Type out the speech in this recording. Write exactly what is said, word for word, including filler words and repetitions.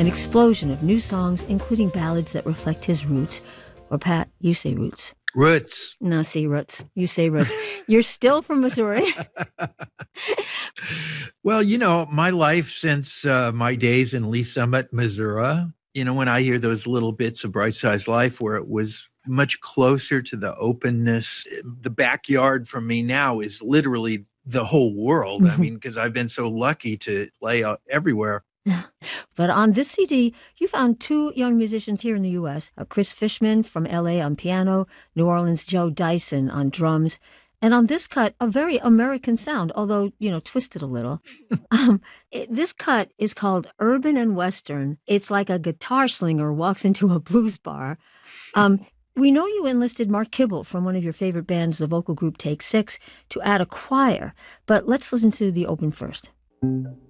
an explosion of new songs, including ballads that reflect his roots. Or Pat, you say roots. Roots. No, see roots. You say roots. You're still from Missouri. Well, you know, my life since uh, my days in Lee Summit, Missouri, you know, when I hear those little bits of Bright Size Life where it was much closer to the openness, the backyard for me now is literally the whole world. I mean, because I've been so lucky to play out everywhere. But on this C D, you found two young musicians here in the U S, uh, Chris Fishman from L A on piano, New Orleans' Joe Dyson on drums. And on this cut, a very American sound, although, you know, twisted a little. um, it, this cut is called Urban and Western. It's like a guitar slinger walks into a blues bar. Um, we know you enlisted Mark Kibble from one of your favorite bands, the vocal group Take Six, to add a choir. But let's listen to the open first.